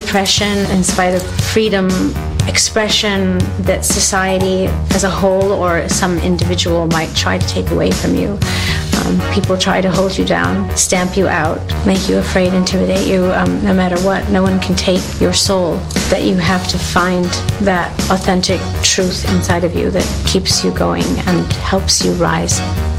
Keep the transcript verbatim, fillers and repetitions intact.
oppression, in spite of freedom, expression that society as a whole or some individual might try to take away from you. Um, people try to hold you down, stamp you out, make you afraid, intimidate you, um, no matter what. No one can take your soul. That you have to find that authentic truth inside of you that keeps you going and helps you rise.